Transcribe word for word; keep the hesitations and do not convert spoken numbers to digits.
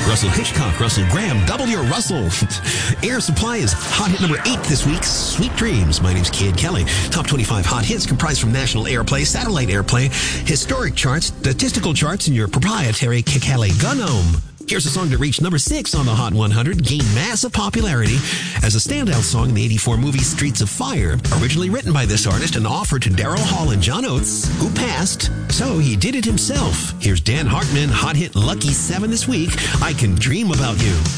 Russell Hitchcock, Russell Graham, double your Russell. Air Supply is hot hit number eight this week, Sweet Dreams. My name's Kid Kelly. Top twenty-five hot hits comprised from national airplay, satellite airplay, historic charts, statistical charts, and your proprietary Kelly Gunome. Here's a song that reached number six on the Hot one hundred, gained massive popularity as a standout song in the eighty-four movie Streets of Fire, originally written by this artist and offered to Daryl Hall and John Oates, who passed, so he did it himself. Here's Dan Hartman, hot hit Lucky seven this week, I Can Dream About You.